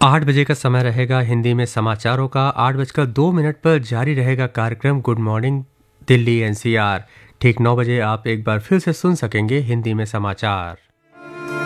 8 बजे का समय रहेगा हिंदी में समाचारों का। 8 बजकर 2 मिनट पर जारी रहेगा कार्यक्रम गुड मॉर्निंग दिल्ली एनसीआर। ठीक 9 बजे आप एक बार फिर से सुन सकेंगे हिंदी में समाचार।